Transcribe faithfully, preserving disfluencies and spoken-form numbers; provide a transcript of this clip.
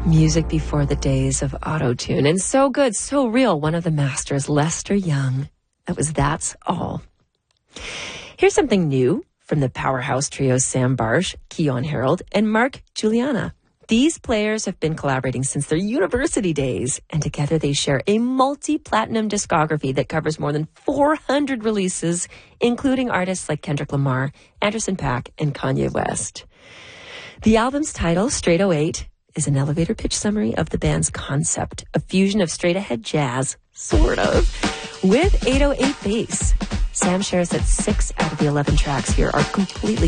Music before the days of auto-tune. And so good, so real. One of the masters, Lester Young. That was That's All. Here's something new from the powerhouse trio Sam Barsh, Keyon Harold, and Mark Juliana. These players have been collaborating since their university days, and together they share a multi-platinum discography that covers more than four hundred releases, including artists like Kendrick Lamar, Anderson .Paak, and Kanye West. The album's title, Straight oh eight, is an elevator pitch summary of the band's concept, a fusion of straight-ahead jazz, sort of, with eight oh eight bass. Sam shares that six out of the eleven tracks here are completely